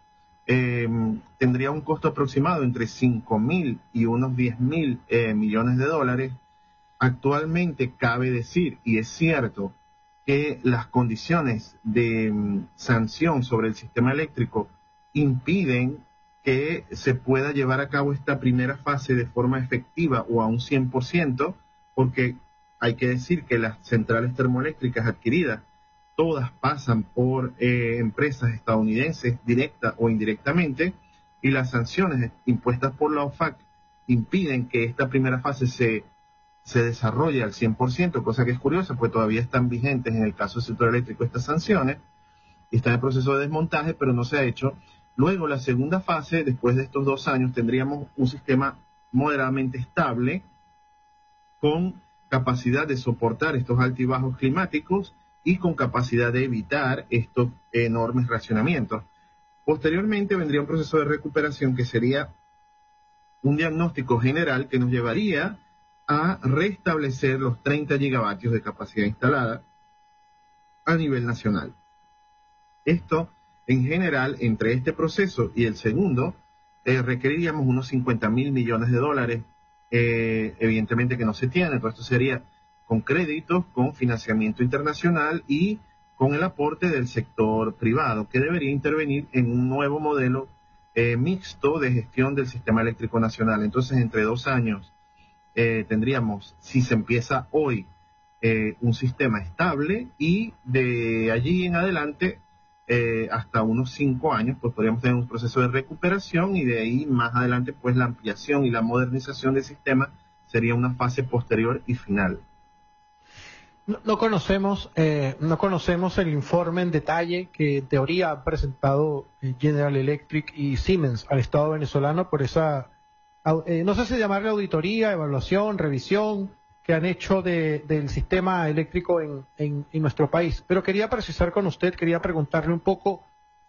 tendría un costo aproximado entre 5.000 y unos 10.000 millones de dólares. Actualmente cabe decir, y es cierto, que las condiciones de sanción sobre el sistema eléctrico impiden que se pueda llevar a cabo esta primera fase de forma efectiva o a un 100%, porque hay que decir que las centrales termoeléctricas adquiridas todas pasan por empresas estadounidenses directa o indirectamente, y las sanciones impuestas por la OFAC impiden que esta primera fase se desarrolle al 100%, cosa que es curiosa, pues todavía están vigentes en el caso del sector eléctrico estas sanciones, y está en el proceso de desmontaje, pero no se ha hecho. Luego, la segunda fase, después de estos 2 años, tendríamos un sistema moderadamente estable, con capacidad de soportar estos altibajos climáticos y con capacidad de evitar estos enormes racionamientos. Posteriormente vendría un proceso de recuperación que sería un diagnóstico general que nos llevaría a restablecer los 30 gigavatios de capacidad instalada a nivel nacional. Esto, en general, entre este proceso y el segundo, requeriríamos unos 50.000 millones de dólares, evidentemente que no se tiene. Entonces esto sería con créditos, con financiamiento internacional y con el aporte del sector privado, que debería intervenir en un nuevo modelo mixto de gestión del sistema eléctrico nacional. Entonces, entre 2 años tendríamos, si se empieza hoy, un sistema estable, y de allí en adelante hasta unos 5 años pues podríamos tener un proceso de recuperación, y de ahí más adelante pues la ampliación y la modernización del sistema sería una fase posterior y final. No conocemos el informe en detalle que en teoría han presentado General Electric y Siemens al Estado venezolano por esa, no sé si llamarle auditoría, evaluación, revisión que han hecho del sistema eléctrico en nuestro país. Pero quería precisar con usted, quería preguntarle un poco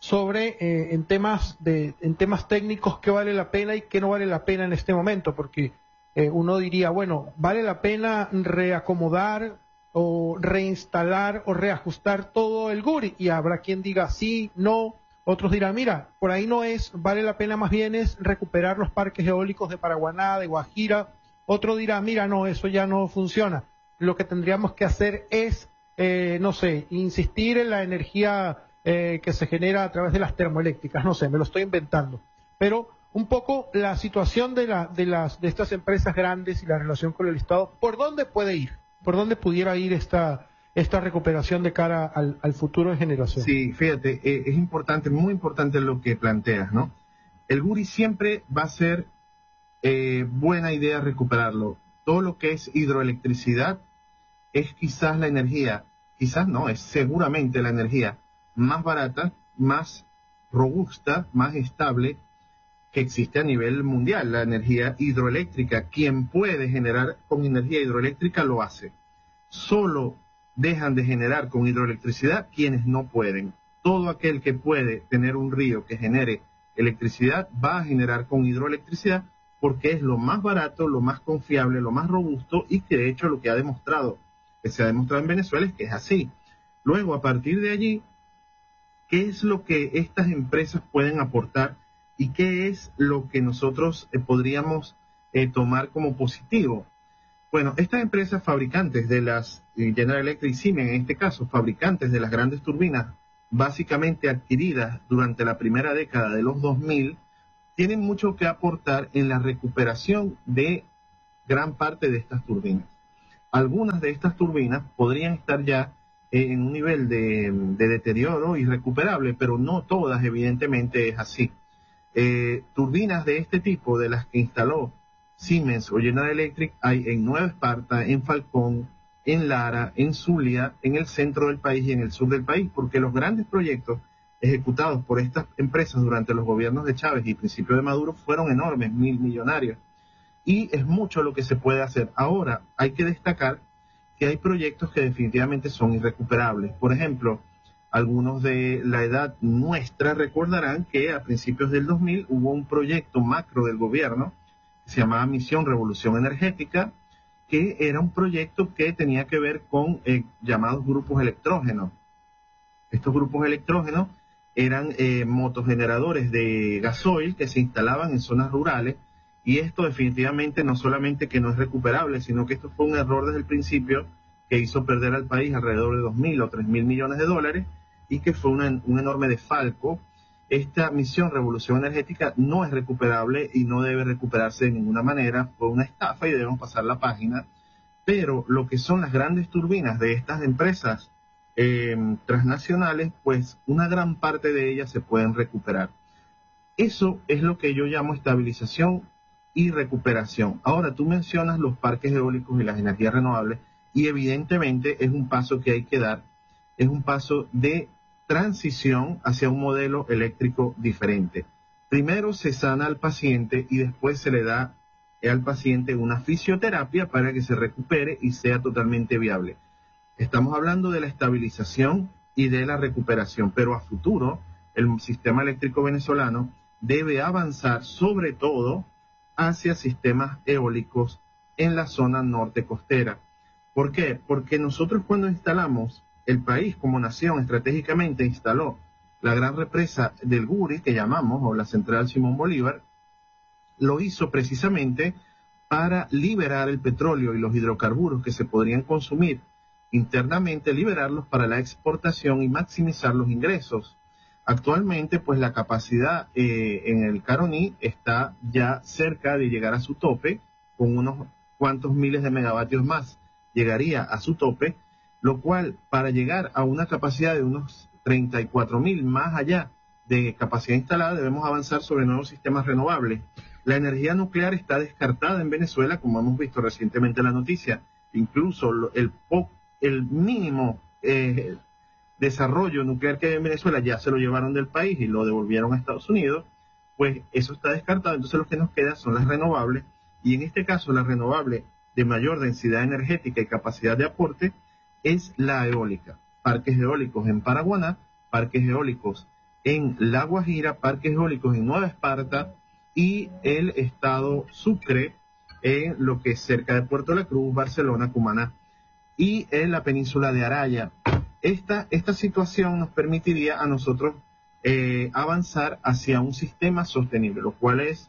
sobre en temas técnicos qué vale la pena y qué no vale la pena en este momento, porque uno diría, bueno, vale la pena reacomodar o reinstalar o reajustar todo el GURI, y habrá quien diga sí, no, otros dirán, mira, por ahí no es, vale la pena más bien es recuperar los parques eólicos de Paraguaná, de Guajira. Otro dirá, mira, no, eso ya no funciona. Lo que tendríamos que hacer es, no sé, insistir en la energía que se genera a través de las termoeléctricas, no sé, me lo estoy inventando. Pero un poco la situación de estas empresas grandes y la relación con el Estado, ¿por dónde puede ir? ¿Por dónde pudiera ir esta recuperación de cara al futuro de generación? Sí, fíjate, es importante, muy importante lo que planteas, ¿no? El GURI siempre va a ser buena idea recuperarlo. Todo lo que es hidroelectricidad es quizás la energía, quizás no, es seguramente la energía más barata, más robusta, más estable que existe a nivel mundial, la energía hidroeléctrica. Quien puede generar con energía hidroeléctrica lo hace. Solo dejan de generar con hidroelectricidad quienes no pueden. Todo aquel que puede tener un río que genere electricidad va a generar con hidroelectricidad, porque es lo más barato, lo más confiable, lo más robusto, y que de hecho lo que se ha demostrado en Venezuela es que es así. Luego, a partir de allí, ¿qué es lo que estas empresas pueden aportar y qué es lo que nosotros podríamos tomar como positivo? Bueno, estas empresas fabricantes de las General Electric y Siemens, en este caso, fabricantes de las grandes turbinas, básicamente adquiridas durante la primera década de los 2000, tienen mucho que aportar en la recuperación de gran parte de estas turbinas. Algunas de estas turbinas podrían estar ya en un nivel de deterioro irrecuperable, pero no todas, evidentemente es así. Turbinas de este tipo, de las que instaló Siemens o General Electric, hay en Nueva Esparta, en Falcón, en Lara, en Zulia, en el centro del país y en el sur del país, porque los grandes proyectos ejecutados por estas empresas durante los gobiernos de Chávez y principio de Maduro fueron enormes, millonarios, y es mucho lo que se puede hacer. Ahora hay que destacar que hay proyectos que definitivamente son irrecuperables. Por ejemplo, algunos de la edad nuestra recordarán que a principios del 2000 hubo un proyecto macro del gobierno que se llamaba Misión Revolución Energética, que era un proyecto que tenía que ver con llamados grupos electrógenos. Estos grupos electrógenos eran motogeneradores de gasoil que se instalaban en zonas rurales, y esto definitivamente no solamente que no es recuperable, sino que esto fue un error desde el principio que hizo perder al país alrededor de 2.000 o 3.000 millones de dólares, y que fue un enorme desfalco. Esta misión Revolución Energética no es recuperable y no debe recuperarse de ninguna manera, fue una estafa y debemos pasar la página. Pero lo que son las grandes turbinas de estas empresas transnacionales, pues una gran parte de ellas se pueden recuperar. Eso es lo que yo llamo estabilización y recuperación. Ahora, tú mencionas los parques eólicos y las energías renovables, y evidentemente es un paso que hay que dar, es un paso de transición hacia un modelo eléctrico diferente. Primero se sana al paciente y después se le da al paciente una fisioterapia para que se recupere y sea totalmente viable. Estamos hablando de la estabilización y de la recuperación, pero a futuro el sistema eléctrico venezolano debe avanzar sobre todo hacia sistemas eólicos en la zona norte costera. ¿Por qué? Porque nosotros cuando instalamos, el país como nación estratégicamente instaló la gran represa del Guri, que llamamos, o la central Simón Bolívar, lo hizo precisamente para liberar el petróleo y los hidrocarburos que se podrían consumir internamente, liberarlos para la exportación y maximizar los ingresos. Actualmente, pues la capacidad en el Caroní está ya cerca de llegar a su tope, con unos cuantos miles de megavatios más llegaría a su tope, lo cual para llegar a una capacidad de unos 34.000 más allá de capacidad instalada debemos avanzar sobre nuevos sistemas renovables. La energía nuclear está descartada en Venezuela, como hemos visto recientemente en la noticia. Incluso el mínimo desarrollo nuclear que hay en Venezuela ya se lo llevaron del país y lo devolvieron a Estados Unidos, pues eso está descartado. Entonces lo que nos queda son las renovables, y en este caso la renovable de mayor densidad energética y capacidad de aporte es la eólica. Parques eólicos en Paraguaná, parques eólicos en La Guajira, parques eólicos en Nueva Esparta y el estado Sucre, en lo que es cerca de Puerto La Cruz, Barcelona, Cumaná, y en la península de Araya. Esta situación nos permitiría a nosotros avanzar hacia un sistema sostenible, lo cual es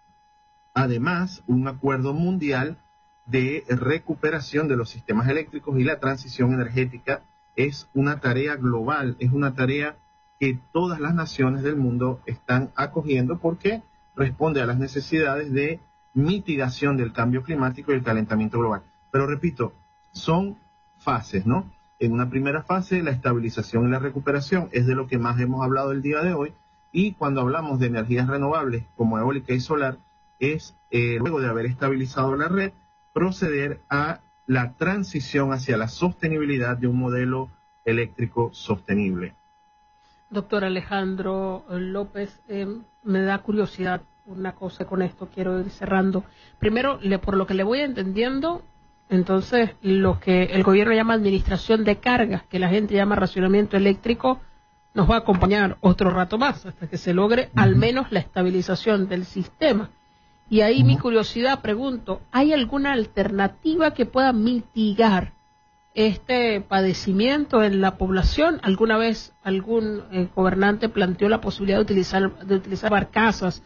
además un acuerdo mundial de recuperación de los sistemas eléctricos, y la transición energética es una tarea global, es una tarea que todas las naciones del mundo están acogiendo porque responde a las necesidades de mitigación del cambio climático y el calentamiento global. Pero repito, son fases, ¿no? En una primera fase, la estabilización y la recuperación es de lo que más hemos hablado el día de hoy, y cuando hablamos de energías renovables como eólica y solar, es luego de haber estabilizado la red, proceder a la transición hacia la sostenibilidad de un modelo eléctrico sostenible. Doctor Alejandro López, me da curiosidad una cosa con esto, quiero ir cerrando. Primero, por lo que le voy entendiendo, entonces lo que el gobierno llama administración de cargas, que la gente llama racionamiento eléctrico, nos va a acompañar otro rato más hasta que se logre al menos la estabilización del sistema. Y ahí mi curiosidad, pregunto, ¿hay alguna alternativa que pueda mitigar este padecimiento en la población? ¿Alguna vez algún gobernante planteó la posibilidad de utilizar barcazas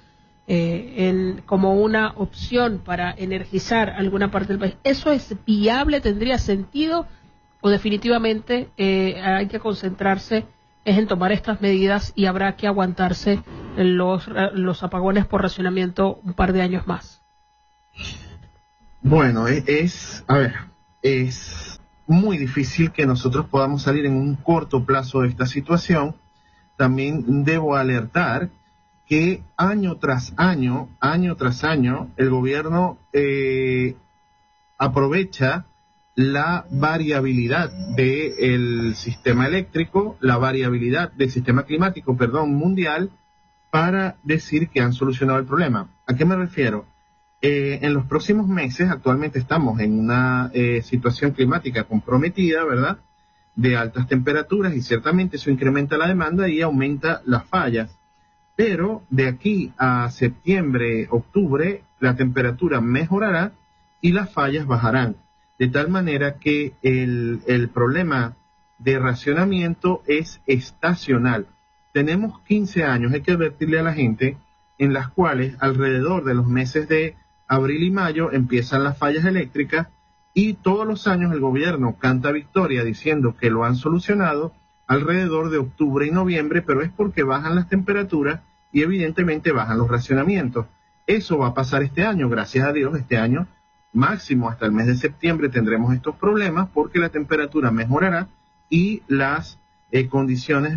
como una opción para energizar alguna parte del país? ¿Eso es viable? ¿Tendría sentido? ¿O definitivamente hay que concentrarse en tomar estas medidas y habrá que aguantarse los apagones por racionamiento un par de años más? Bueno, es muy difícil que nosotros podamos salir en un corto plazo de esta situación. También debo alertar que año tras año, el gobierno aprovecha la variabilidad del sistema eléctrico, la variabilidad del sistema climático, mundial, para decir que han solucionado el problema. ¿A qué me refiero? En los próximos meses, actualmente estamos en una situación climática comprometida, ¿verdad?, de altas temperaturas, y ciertamente eso incrementa la demanda y aumenta las fallas. Pero de aquí a septiembre, octubre, la temperatura mejorará y las fallas bajarán. De tal manera que el problema de racionamiento es estacional. Tenemos 15 años, hay que advertirle a la gente, en las cuales alrededor de los meses de abril y mayo empiezan las fallas eléctricas, y todos los años el gobierno canta victoria diciendo que lo han solucionado alrededor de octubre y noviembre, pero es porque bajan las temperaturas y evidentemente bajan los racionamientos. Eso va a pasar este año, gracias a Dios. Este año máximo hasta el mes de septiembre tendremos estos problemas porque la temperatura mejorará y las condiciones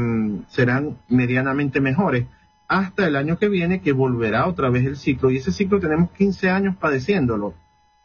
serán medianamente mejores hasta el año que viene, que volverá otra vez el ciclo, y ese ciclo tenemos 15 años padeciéndolo.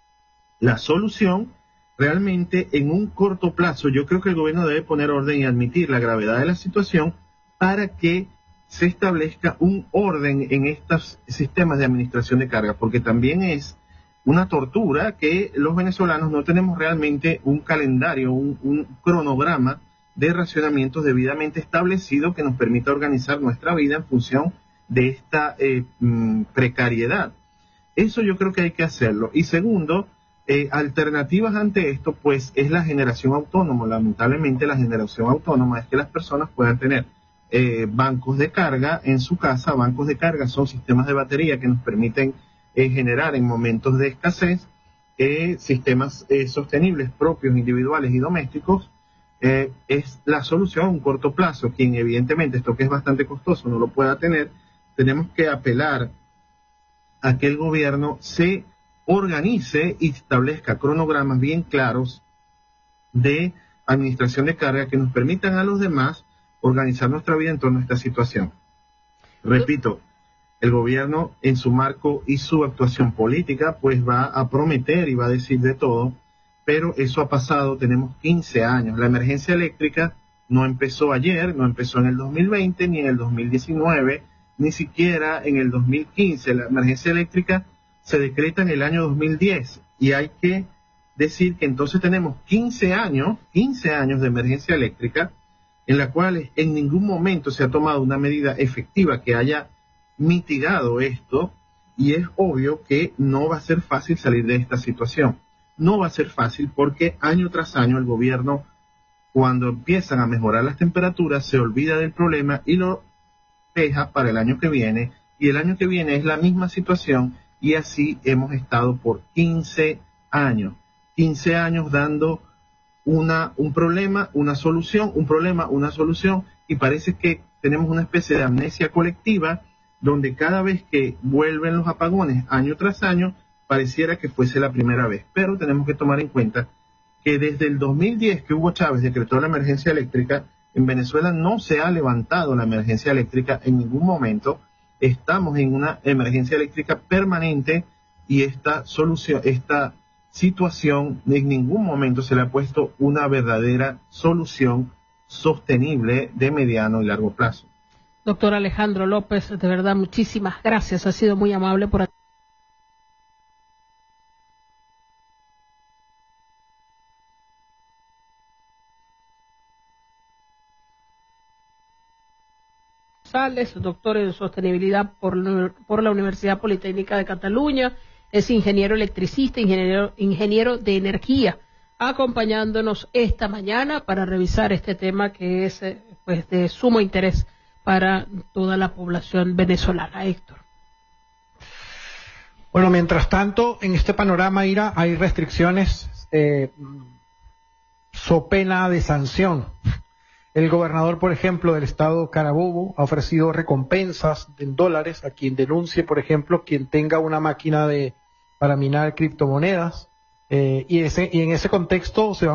La solución realmente en un corto plazo, yo creo que el gobierno debe poner orden y admitir la gravedad de la situación para que se establezca un orden en estos sistemas de administración de carga, porque también es una tortura que los venezolanos no tenemos realmente un calendario, un cronograma de racionamientos debidamente establecido que nos permita organizar nuestra vida en función de esta precariedad. Eso yo creo que hay que hacerlo. Y segundo, alternativas ante esto, pues, es la generación autónoma. Lamentablemente, la generación autónoma es que las personas puedan tener bancos de carga en su casa. Bancos de carga son sistemas de batería que nos permiten generar en momentos de escasez sistemas sostenibles propios, individuales y domésticos. Es la solución a un corto plazo. Quien evidentemente esto que es bastante costoso no lo pueda tener, tenemos que apelar a que el gobierno se organice y establezca cronogramas bien claros de administración de carga que nos permitan a los demás organizar nuestra vida en torno a esta situación. Repito, el gobierno en su marco y su actuación política pues va a prometer y va a decir de todo, pero eso ha pasado, tenemos 15 años. La emergencia eléctrica no empezó ayer, no empezó en el 2020, ni en el 2019, ni siquiera en el 2015. La emergencia eléctrica se decreta en el año 2010, y hay que decir que entonces tenemos 15 años de emergencia eléctrica, en la cual en ningún momento se ha tomado una medida efectiva que haya mitigado esto, y es obvio que no va a ser fácil salir de esta situación. No va a ser fácil porque año tras año el gobierno, cuando empiezan a mejorar las temperaturas, se olvida del problema y lo deja para el año que viene, y el año que viene es la misma situación, y así hemos estado por 15 años. 15 años dando un problema, una solución, un problema, una solución, y parece que tenemos una especie de amnesia colectiva donde cada vez que vuelven los apagones año tras año, pareciera que fuese la primera vez. Pero tenemos que tomar en cuenta que desde el 2010 que Hugo Chávez decretó la emergencia eléctrica, en Venezuela no se ha levantado la emergencia eléctrica en ningún momento. Estamos en una emergencia eléctrica permanente, y esta situación en ningún momento se le ha puesto una verdadera solución sostenible de mediano y largo plazo. Doctor Alejandro López, de verdad, muchísimas gracias. Ha sido muy amable por aquí. Doctor en sostenibilidad por la Universidad Politécnica de Cataluña, es ingeniero electricista, ingeniero de energía, acompañándonos esta mañana para revisar este tema que es pues de sumo interés para toda la población venezolana. Héctor. Bueno, mientras tanto, en este panorama, Ira, hay restricciones so pena de sanción. El gobernador, por ejemplo, del estado Carabobo ha ofrecido recompensas en dólares a quien denuncie, por ejemplo, quien tenga una máquina para minar criptomonedas, y en ese contexto se va